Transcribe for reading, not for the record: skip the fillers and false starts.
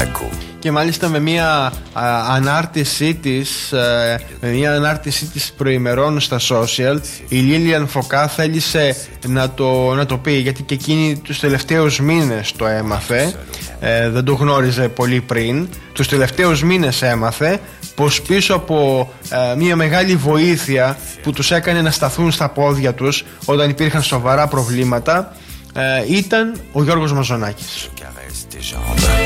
Και μάλιστα με μια ανάρτησή της προημερών στα social, η Λίλιαν Φωκά θέλησε να το πει, γιατί και εκείνη τους τελευταίους μήνες το έμαθε, δεν το γνώριζε πολύ πριν. Τους τελευταίους μήνες έμαθε πως πίσω από μια μεγάλη βοήθεια που τους έκανε να σταθούν στα πόδια τους όταν υπήρχαν σοβαρά προβλήματα ήταν ο Γιώργος Μαζονάκης.